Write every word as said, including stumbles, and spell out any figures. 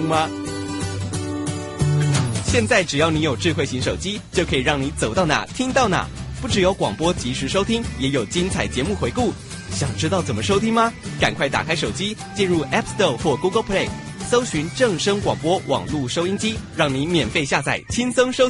吗？现在只要你有智慧型手机，就可以让你走到哪听到哪。不只有广播及时收听，也有精彩节目回顾。想知道怎么收听吗？赶快打开手机，进入 App Store 或 Google Play， 搜寻正声广播网络收音机，让你免费下载，轻松收听。